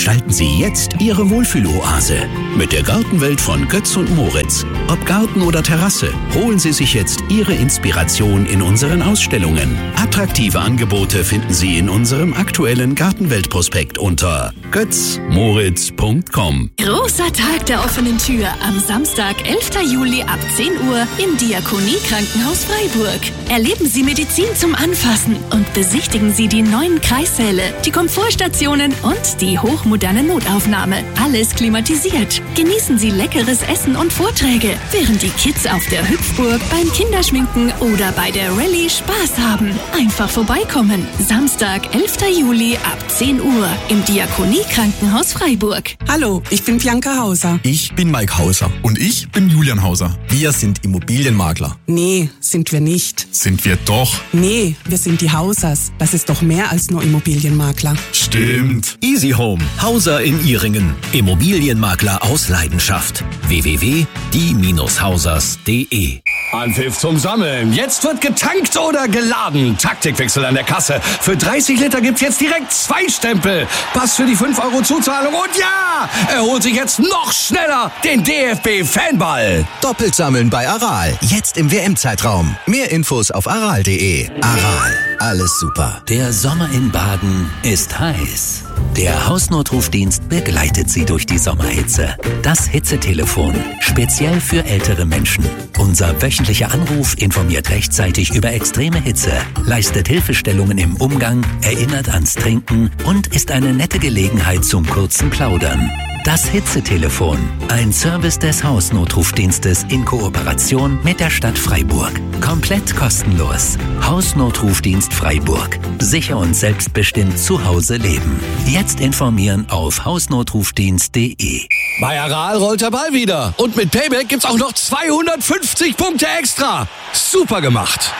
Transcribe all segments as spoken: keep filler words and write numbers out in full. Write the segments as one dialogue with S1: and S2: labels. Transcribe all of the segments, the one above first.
S1: Gestalten Sie jetzt Ihre Wohlfühloase mit der Gartenwelt von Götz und Moritz. Ob Garten oder Terrasse, holen Sie sich jetzt Ihre Inspiration in unseren Ausstellungen. Attraktive Angebote finden Sie in unserem aktuellen Gartenwelt-Prospekt unter götz moritz punkt com.
S2: Großer Tag der offenen Tür am Samstag, elften Juli ab zehn Uhr im Diakonie-Krankenhaus Freiburg. Erleben Sie Medizin zum Anfassen und besichtigen Sie die neuen Kreissäle, die Komfortstationen und die hochmoderne Notaufnahme. Alles klimatisiert. Genießen Sie leckeres Essen und Vorträge, während die Kids auf der Hüpfburg, beim Kinderschminken oder bei der Rallye Spaß haben. Einfach vorbeikommen. Samstag, elften Juli ab zehn Uhr im Diakonie-Krankenhaus Freiburg.
S3: Hallo, ich bin Bianca Hauser.
S4: Ich bin Mike Hauser.
S5: Und ich bin Julian Hauser.
S4: Wir sind Immobilienmakler.
S3: Nee, sind wir nicht.
S5: Sind wir doch.
S3: Nee, wir sind die Hausers. Das ist doch mehr als nur Immobilienmakler.
S5: Stimmt.
S6: Easy Home, Hauser in Ihringen. Immobilienmakler aus Leidenschaft. w w w punkt die hausers punkt d e.
S7: Anpfiff zum Sammeln. Jetzt wird getankt oder geladen. Taktikwechsel an der Kasse. Für dreißig Liter gibt's jetzt direkt zwei Stempel. Pass für die fünf Euro Zuzahlung. Und ja, er holt sich jetzt noch schneller den D F B-Fanball.
S8: Doppelt sammeln bei Aral. Jetzt im W M-Zeitraum. Mehr Infos auf aral punkt de. Aral. Alles super.
S6: Der Sommer in Baden ist heiß. Der Hausnotrufdienst begleitet Sie durch die Sommerhitze. Das Hitzetelefon, speziell für ältere Menschen. Unser wöchentlicher Anruf informiert rechtzeitig über extreme Hitze, leistet Hilfestellungen im Umgang, erinnert ans Trinken und ist eine nette Gelegenheit zum kurzen Plaudern. Das Hitzetelefon, ein Service des Hausnotrufdienstes in Kooperation mit der Stadt Freiburg. Komplett kostenlos. Hausnotrufdienst Freiburg. Sicher und selbstbestimmt zu Hause leben. Jetzt informieren auf hausnotrufdienst punkt de.
S7: Bei Aral rollt der Ball wieder. Und mit Payback gibt's auch noch zweihundertfünfzig Punkte extra. Super gemacht.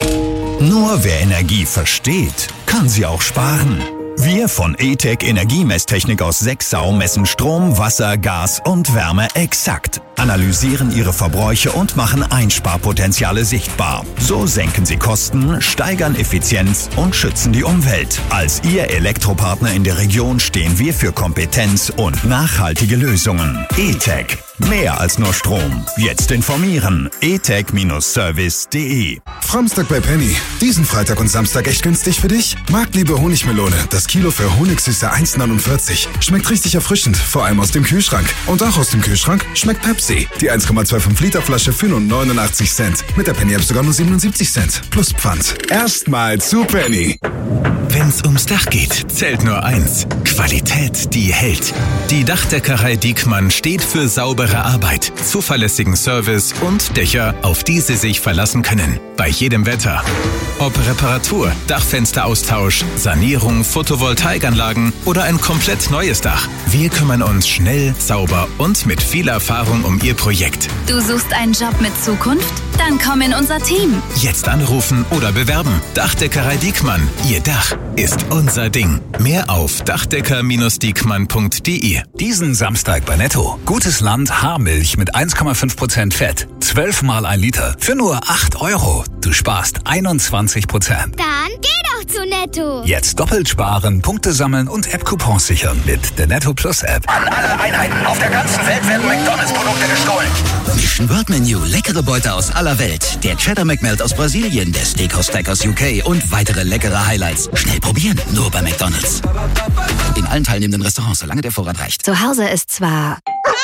S9: Nur wer Energie versteht, kann sie auch sparen. Wir von E-Tech Energiemesstechnik aus Sexau messen Strom, Wasser, Gas und Wärme exakt, analysieren ihre Verbräuche und machen Einsparpotenziale sichtbar. So senken sie Kosten, steigern Effizienz und schützen die Umwelt. Als Ihr Elektropartner in der Region stehen wir für Kompetenz und nachhaltige Lösungen. E-Tech. Mehr als nur Strom. Jetzt informieren. e tech Service punkt de.
S10: Framstag bei Penny. Diesen Freitag und Samstag echt günstig für dich? Marktliebe Honigmelone. Das Kilo für Honigsüße eins neunundvierzig. Schmeckt richtig erfrischend, vor allem aus dem Kühlschrank. Und auch aus dem Kühlschrank schmeckt Pepsi. Die eins Komma fünfundzwanzig Liter Flasche für nur neunundachtzig Cent. Mit der Penny App sogar nur siebenundsiebzig Cent. Plus Pfand. Erstmal zu Penny.
S11: Wenn's ums Dach geht, zählt nur eins. Qualität, die hält. Die Dachdeckerei Diekmann steht für saubere Arbeit, zuverlässigen Service und Dächer, auf die Sie sich verlassen können. Bei jedem Wetter. Ob Reparatur, Dachfensteraustausch, Sanierung, Photovoltaikanlagen oder ein komplett neues Dach. Wir kümmern uns schnell, sauber und mit viel Erfahrung um Ihr Projekt.
S2: Du suchst einen Job mit Zukunft? Dann komm in unser Team.
S11: Jetzt anrufen oder bewerben. Dachdeckerei Diekmann. Ihr Dach ist unser Ding. Mehr auf dachdecker diekmann punkt de.
S12: Diesen Samstag bei Netto. Gutes Land Haarmilch mit eins Komma fünf Prozent Fett. zwölf mal ein Liter. Für nur acht Euro. Du sparst einundzwanzig Prozent.
S13: Dann geh doch zu Netto.
S12: Jetzt doppelt sparen, Punkte sammeln und App-Coupons sichern mit der Netto Plus App.
S14: An alle Einheiten auf der ganzen Welt werden McDonalds-Produkte gestohlen.
S8: Mission Word Menu. Leckere Beute aus aller Welt. Der Cheddar McMelt aus Brasilien, der Steakhouse Stack aus U K und weitere leckere Highlights. Schnell probieren, nur bei McDonalds. In allen teilnehmenden Restaurants, solange der Vorrat reicht.
S2: Zu Hause ist zwar...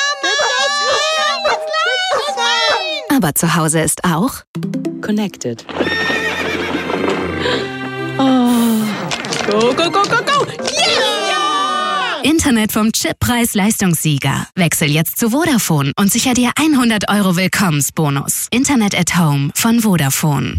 S2: Aber zu Hause ist auch...
S15: Connected. Oh. Go, go, go, go, go! Yeah!
S2: Internet vom Chippreis-Leistungssieger. Wechsel jetzt zu Vodafone und sicher dir hundert Euro Willkommensbonus. Internet at Home von Vodafone.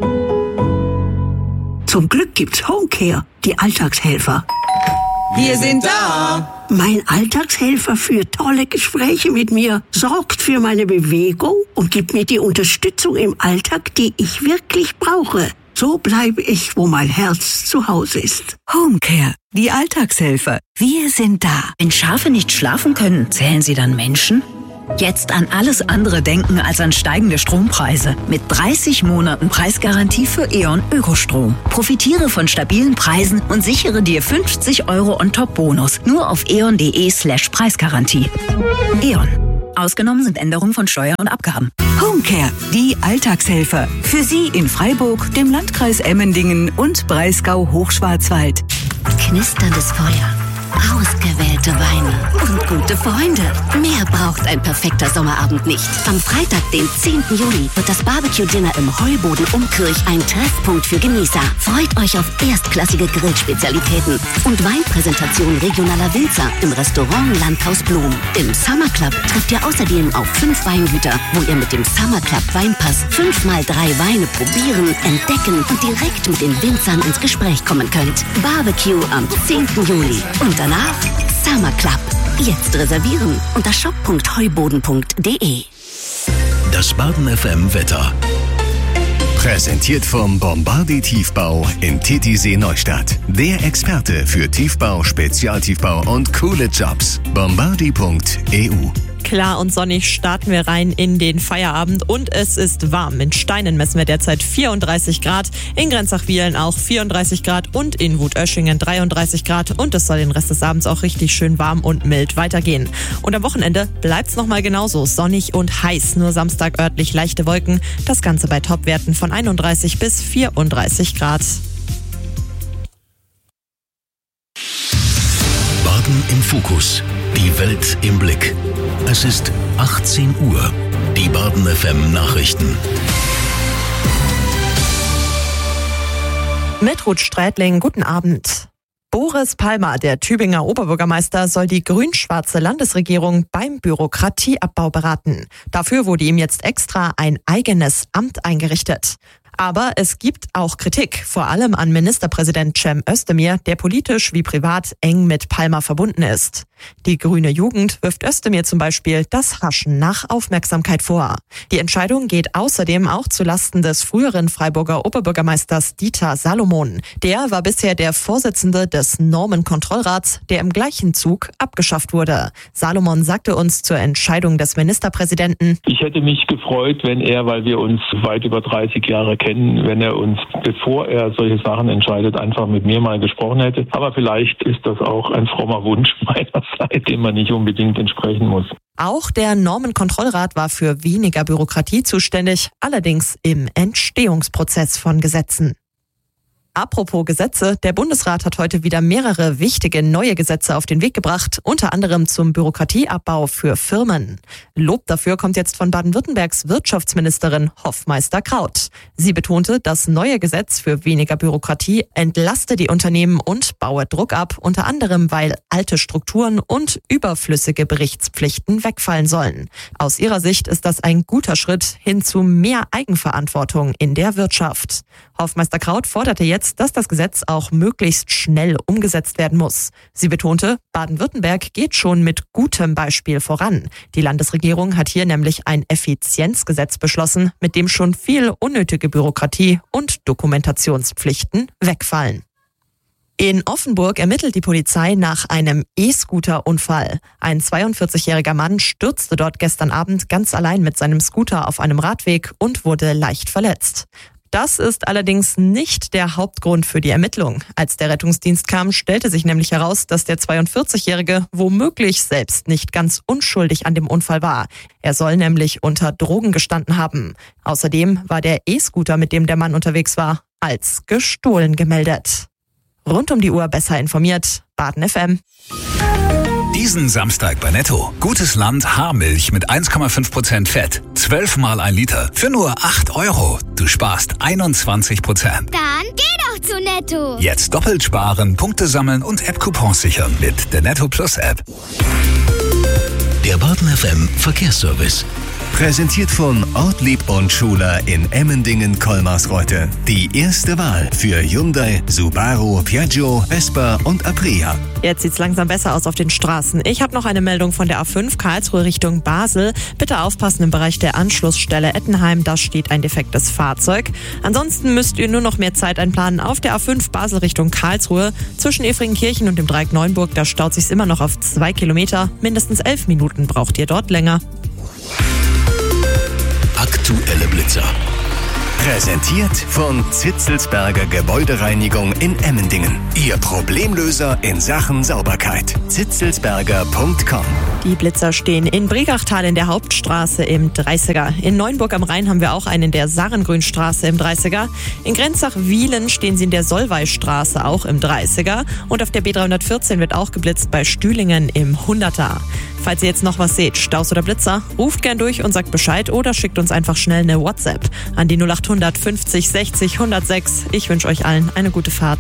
S16: Zum Glück gibt's Homecare, die Alltagshelfer.
S3: Wir sind da.
S16: Mein Alltagshelfer führt tolle Gespräche mit mir, sorgt für meine Bewegung und gibt mir die Unterstützung im Alltag, die ich wirklich brauche. So bleibe ich, wo mein Herz zu Hause ist.
S17: Homecare, die Alltagshelfer. Wir sind da.
S18: Wenn Schafe nicht schlafen können, zählen sie dann Menschen?
S17: Jetzt an alles andere denken als an steigende Strompreise. Mit dreißig Monaten Preisgarantie für E.ON Ökostrom. Profitiere von stabilen Preisen und sichere dir fünfzig Euro On-Top-Bonus. Nur auf eon.de slash Preisgarantie. E.ON. Ausgenommen sind Änderungen von Steuern und Abgaben. Homecare, die Alltagshelfer. Für Sie in Freiburg, dem Landkreis Emmendingen und Breisgau-Hochschwarzwald.
S18: Knisterndes Feuer, ausgewählte Weine und gute Freunde. Mehr braucht ein perfekter Sommerabend nicht. Am Freitag, den zehnten Juli, wird das Barbecue-Dinner im Heuboden Umkirch ein Treffpunkt für Genießer. Freut euch auf erstklassige Grillspezialitäten und Weinpräsentation regionaler Winzer im Restaurant Landhaus Blum. Im Summer Club trifft ihr außerdem auf fünf Weingüter, wo ihr mit dem Summer Club Weinpass fünf mal drei Weine probieren, entdecken und direkt mit den Winzern ins Gespräch kommen könnt. Barbecue am zehnten Juli. Und danach Summer Club. Jetzt reservieren unter shop punkt heuboden punkt de.
S1: Das Baden F M Wetter. Präsentiert vom Bombardier Tiefbau in Titisee Neustadt. Der Experte für Tiefbau, Spezialtiefbau und coole Jobs. bombardier punkt e u.
S19: Klar und sonnig starten wir rein in den Feierabend und es ist warm. In Steinen messen wir derzeit vierunddreißig Grad, in Grenzach-Wiehlen auch vierunddreißig Grad und in Wutöschingen dreiunddreißig Grad und es soll den Rest des Abends auch richtig schön warm und mild weitergehen. Und am Wochenende bleibt's nochmal genauso sonnig und heiß. Nur Samstag örtlich leichte Wolken, das Ganze bei Topwerten von einunddreißig bis vierunddreißig Grad.
S1: Baden im Fokus. Die Welt im Blick. Es ist achtzehn Uhr. Die Baden F M Nachrichten.
S19: Mit Ruth Strätling, guten Abend. Boris Palmer, der Tübinger Oberbürgermeister, soll die grün-schwarze Landesregierung beim Bürokratieabbau beraten. Dafür wurde ihm jetzt extra ein eigenes Amt eingerichtet. Aber es gibt auch Kritik, vor allem an Ministerpräsident Cem Özdemir, der politisch wie privat eng mit Palmer verbunden ist. Die grüne Jugend wirft Özdemir zum Beispiel das Haschen nach Aufmerksamkeit vor. Die Entscheidung geht außerdem auch zulasten des früheren Freiburger Oberbürgermeisters Dieter Salomon. Der war bisher der Vorsitzende des Normenkontrollrats, der im gleichen Zug abgeschafft wurde. Salomon sagte uns zur Entscheidung des Ministerpräsidenten:
S20: Ich hätte mich gefreut, wenn er, weil wir uns weit über dreißig Jahre kennen, wenn er uns, bevor er solche Sachen entscheidet, einfach mit mir mal gesprochen hätte. Aber vielleicht ist das auch ein frommer Wunsch meinerseits, dem man nicht unbedingt entsprechen muss.
S19: Auch der Normenkontrollrat war für weniger Bürokratie zuständig, allerdings im Entstehungsprozess von Gesetzen. Apropos Gesetze, der Bundesrat hat heute wieder mehrere wichtige neue Gesetze auf den Weg gebracht, unter anderem zum Bürokratieabbau für Firmen. Lob dafür kommt jetzt von Baden-Württembergs Wirtschaftsministerin Hoffmeister-Kraut. Sie betonte, das neue Gesetz für weniger Bürokratie entlaste die Unternehmen und baue Druck ab, unter anderem weil alte Strukturen und überflüssige Berichtspflichten wegfallen sollen. Aus ihrer Sicht ist das ein guter Schritt hin zu mehr Eigenverantwortung in der Wirtschaft. Hoffmeister-Kraut forderte jetzt, dass das Gesetz auch möglichst schnell umgesetzt werden muss. Sie betonte, Baden-Württemberg geht schon mit gutem Beispiel voran. Die Landesregierung hat hier nämlich ein Effizienzgesetz beschlossen, mit dem schon viel unnötige Bürokratie und Dokumentationspflichten wegfallen. In Offenburg ermittelt die Polizei nach einem E-Scooter-Unfall. Ein zweiundvierzigjähriger Mann stürzte dort gestern Abend ganz allein mit seinem Scooter auf einem Radweg und wurde leicht verletzt. Das ist allerdings nicht der Hauptgrund für die Ermittlung. Als der Rettungsdienst kam, stellte sich nämlich heraus, dass der zweiundvierzigjährige womöglich selbst nicht ganz unschuldig an dem Unfall war. Er soll nämlich unter Drogen gestanden haben. Außerdem war der E-Scooter, mit dem der Mann unterwegs war, als gestohlen gemeldet. Rund um die Uhr besser informiert, Baden F M.
S12: Diesen Samstag bei Netto. Gutes Land Haarmilch mit eins Komma fünf Prozent Fett. zwölf mal ein Liter für nur acht Euro. Du sparst einundzwanzig Prozent.
S13: Dann geh doch zu Netto.
S12: Jetzt doppelt sparen, Punkte sammeln und App-Coupons sichern mit der Netto Plus App.
S1: Der Baden F M Verkehrsservice. Präsentiert von Ortlieb und Schuler in Emmendingen-Kolmarsreuth. Die erste Wahl für Hyundai, Subaru, Piaggio, Vespa und Aprilia.
S19: Jetzt sieht's langsam besser aus auf den Straßen. Ich habe noch eine Meldung von der A fünf Karlsruhe Richtung Basel. Bitte aufpassen im Bereich der Anschlussstelle Ettenheim, da steht ein defektes Fahrzeug. Ansonsten müsst ihr nur noch mehr Zeit einplanen auf der A fünf Basel Richtung Karlsruhe. Zwischen Efringenkirchen und dem Dreieck Neunburg, da staut sich's immer noch auf zwei Kilometer. Mindestens elf Minuten braucht ihr dort länger.
S1: Blitzer.
S21: Präsentiert von Zitzelsberger Gebäudereinigung in Emmendingen. Ihr Problemlöser in Sachen Sauberkeit. zitzelsberger punkt com.
S19: Die Blitzer stehen in Bregachtal in der Hauptstraße im dreißiger. In Neuenburg am Rhein haben wir auch einen in der Sarengrünstraße im dreißiger. In Grenzach-Wielen stehen sie in der Solvaystraße auch im dreißiger. Und auf der B dreihundertvierzehn wird auch geblitzt bei Stühlingen im hunderter. Falls ihr jetzt noch was seht, Staus oder Blitzer, ruft gern durch und sagt Bescheid oder schickt uns einfach schnell eine WhatsApp an die null acht hundert fünfzig sechzig hundertsechs. Ich wünsche euch allen eine gute Fahrt.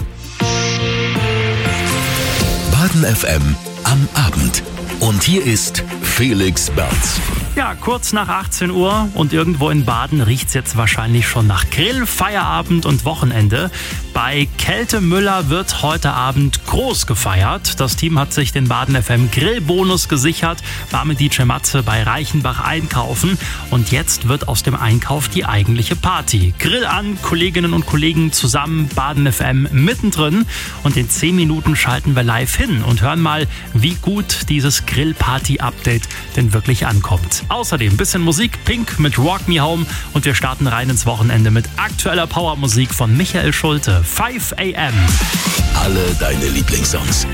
S1: Baden F M am Abend. Und hier ist Felix Berz.
S22: Ja, kurz nach achtzehn Uhr und irgendwo in Baden riecht's jetzt wahrscheinlich schon nach Grill, Feierabend und Wochenende. Bei Kälte Müller wird heute Abend groß gefeiert. Das Team hat sich den Baden F M Grillbonus gesichert, war mit D J Matze bei Reichenbach einkaufen und jetzt wird aus dem Einkauf die eigentliche Party. Grill an, Kolleginnen und Kollegen zusammen, Baden F M mittendrin und in zehn Minuten schalten wir live hin und hören mal, wie gut dieses Grill-Party-Update denn wirklich ankommt. Außerdem ein bisschen Musik, Pink mit Rock Me Home und wir starten rein ins Wochenende mit aktueller Powermusik von Michael Schulte, five a m.
S1: Alle deine Lieblingssongs